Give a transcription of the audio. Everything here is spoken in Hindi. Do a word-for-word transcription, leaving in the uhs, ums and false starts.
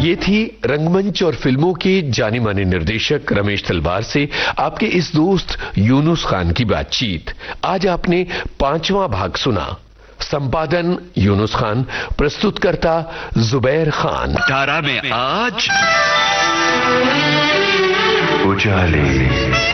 ये थी रंगमंच और फिल्मों के जाने माने निर्देशक रमेश तलवार से आपके इस दोस्त यूनुस खान की बातचीत। आज आपने पांचवा भाग सुना। संपादन यूनुस खान, प्रस्तुतकर्ता जुबैर खान। धारा में आज उजाले।